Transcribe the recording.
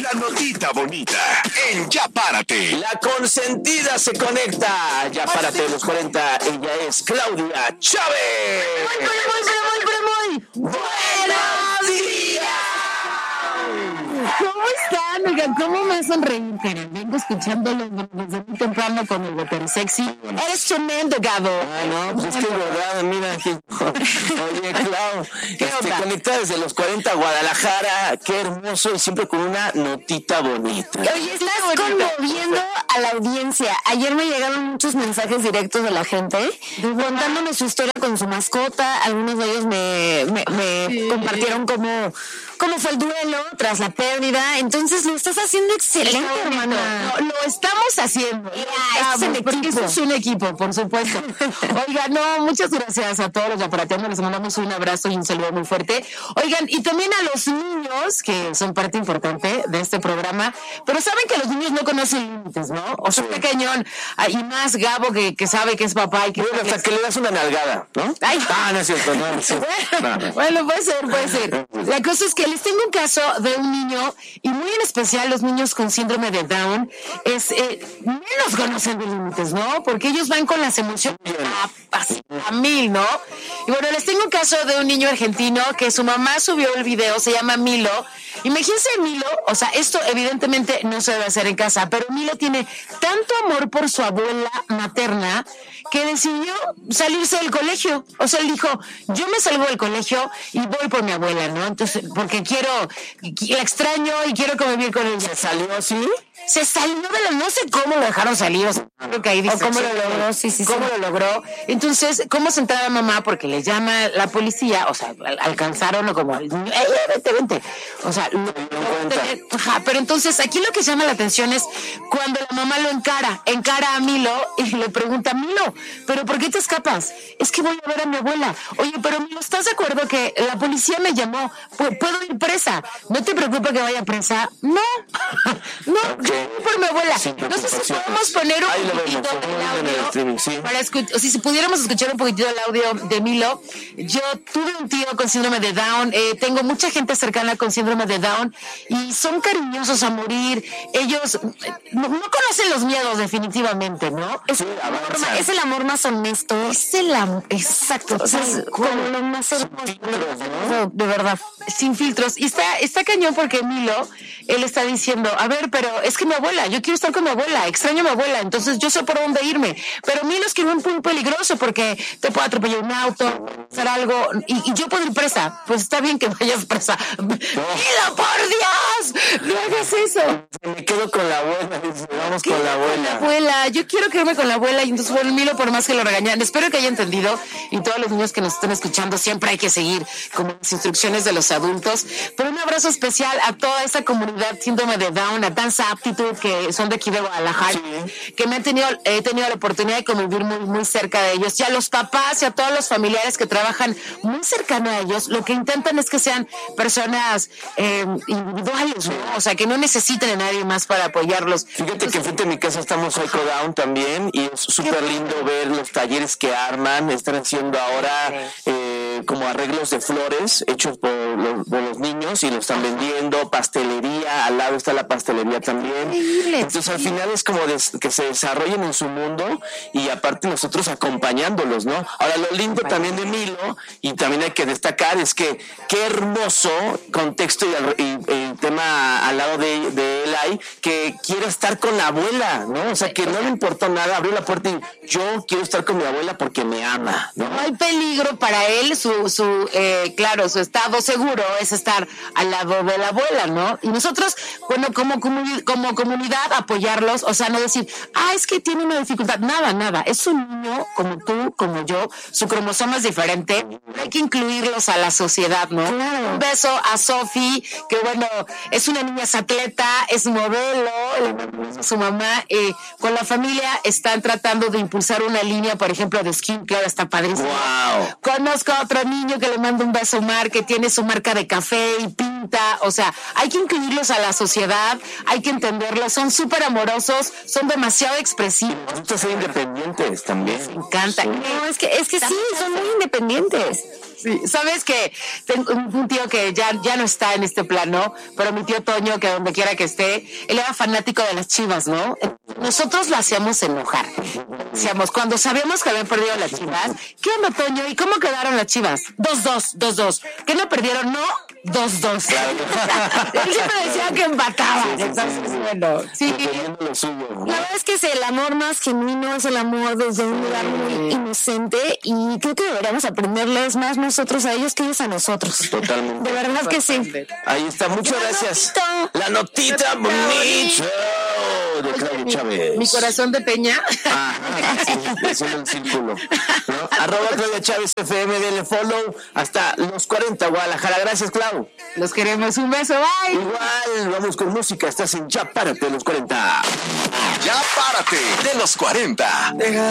la notita bonita en Ya Párate. La consentida se conecta. Ya Párate de los 40. Ella es Claudia Chávez. Muy. ¡Buenos días! ¿Cómo están? Oigan, ¿cómo me hacen reír, Karen? Vengo escuchándolo desde muy temprano con el Water Sexy. Eres tremendo, Gabo. No, pues es que verdad, mira aquí. Oye, Clau, conectada desde los 40 a Guadalajara. Qué hermoso y siempre con una notita bonita. Oye, estás conmoviendo a la audiencia. Ayer me llegaron muchos mensajes directos de la gente contándome su historia con su mascota. Algunos de ellos me compartieron cómo fue el duelo tras la pérdida. Entonces lo estás haciendo excelente, hermana. Lo estamos haciendo. Porque esto es un equipo, por supuesto. Oigan, muchas gracias a todos los yaparateanos. Les mandamos un abrazo y un saludo muy fuerte. Oigan, y también a los niños, que son parte importante de este programa, pero saben que los niños no conocen límites, ¿no? O sea, este cañón, y más Gabo que sabe que es papá y que... Bueno, hasta que le das una nalgada, ¿no? Ay. No es cierto, no. Bueno, puede ser. La cosa es que les tengo un caso de un niño, y muy en especial los niños con síndrome de Down, menos conocen de límites, ¿no? Porque ellos van con las emociones a mil, ¿no? Y bueno, les tengo un caso de un niño argentino que su mamá subió el video, se llama Milo. Imagínense Milo, o sea, esto evidentemente no se debe hacer en casa, pero Milo tiene tanto amor por su abuela materna que decidió salirse del colegio. O sea, él dijo, yo me salgo del colegio y voy por mi abuela, ¿no? Entonces, porque la extraño y quiero convivir con ella. ¿Se salió así? Se salió no sé cómo lo dejaron salir, o sea, creo que ahí dice. ¿O cómo lo logró? Sí. ¿Cómo lo logró? Entonces, ¿cómo se entera la mamá? Porque le llama la policía, o sea, alcanzaron como, vente. O sea, pero entonces, aquí lo que llama la atención es cuando la mamá lo encara a Milo y le pregunta, Milo, ¿pero por qué te escapas? Es que voy a ver a mi abuela. Oye, pero Milo, ¿estás de acuerdo que la policía me llamó? ¿Puedo ir presa? ¿No te preocupa que vaya presa? No, por mi abuela. No sé si podemos poner un poquitito del audio si pudiéramos escuchar un poquitito del audio de Milo. Yo tuve un tío con síndrome de Down, tengo mucha gente cercana con síndrome de Down y son cariñosos a morir. Ellos no conocen los miedos definitivamente, ¿no? Es el amor más honesto. Exacto. O sea, es como lo más hermoso, de verdad, sin filtros. Y está cañón porque Milo, él está diciendo, a ver, pero es que mi abuela, yo quiero estar con mi abuela, extraño a mi abuela, entonces yo sé por dónde irme. Pero Milo es que es muy peligroso porque te puede atropellar un auto, hacer algo, y yo puedo ir presa. Pues está bien que vayas presa. ¡Milo, por Dios! ¡No hagas eso! Me quedo con la abuela, vamos con la abuela. Yo quiero quedarme con la abuela, y entonces, bueno, Milo, por más que lo regañan, espero que haya entendido, y todos los niños que nos estén escuchando, siempre hay que seguir como las instrucciones de los adultos. Pero un abrazo especial a toda esa comunidad síndrome de Down, a Danza Aptitude, que son de aquí de Guadalajara, que he tenido la oportunidad de convivir muy, muy cerca de ellos, y a los papás y a todos los familiares que trabajan muy cercano a ellos. Lo que intentan es que sean personas individuales, ¿no? O sea, que no necesiten a nadie más para apoyarlos. Fíjate que frente a mi casa estamos Psycho Down también, y es súper lindo ver los talleres que arman. Están haciendo ahora como arreglos de flores hechos por los niños y lo están vendiendo, pastelería, al lado está la pastelería también. Entonces al final es como que se desarrollen en su mundo y aparte nosotros acompañándolos, ¿no? Ahora lo lindo también de Milo, y también hay que destacar, es que qué hermoso contexto y tema al lado de él hay, que quiere estar con la abuela, ¿no? O sea, que no le importó nada, abrió la puerta y yo quiero estar con mi abuela porque me ama, ¿no? No hay peligro para él, su estado seguro es estar al lado de la abuela, ¿no? Y nosotros, bueno, como comunidad, apoyarlos, o sea, no decir, es que tiene una dificultad, nada, es un niño como tú, como yo, su cromosoma es diferente, hay que incluirlos a la sociedad, ¿no? Claro. Un beso a Sofi, que bueno, es una niña, es atleta, es modelo, su mamá, con la familia están tratando de impulsar una línea, por ejemplo, de skincare, está padrísimo. Wow. Conozco a otro niño que le mando un beso, Mar, que tiene su marca de café y pinta, o sea, hay que incluirlos a la sociedad, hay que entenderlos, son súper amorosos, son demasiado expresivos. Nosotros ser independientes también. Me encanta. No, es que sí, son muy independientes. Sí, sabes que tengo un tío que ya no está en este plano, pero mi tío Toño, que donde quiera que esté, él era fanático de las Chivas, ¿no? Nosotros lo hacíamos enojar. Decíamos, cuando sabíamos que habían perdido las Chivas, ¿qué onda, Toño? ¿Y cómo quedaron las Chivas? 2-2. ¿Qué no perdieron? No, 2-2. Claro. Él siempre decía que empataban. Entonces, bueno, sí. La verdad es que es el amor más genuino, es el amor desde un lugar muy inocente y creo que deberíamos aprenderles más nosotros a ellos que ellos a nosotros. Totalmente. De verdad que sí. Ahí está, muchas gracias. La notita bonita de Claudia Chávez. Mi corazón de peña. Haciendo el círculo, ¿no? @ Claudia Chávez FM, denle follow hasta los 40 Guadalajara. Gracias, Clau. Los queremos, un beso, bye. Igual, vamos con música. Estás en Ya Párate de los 40. Ya párate de los 40.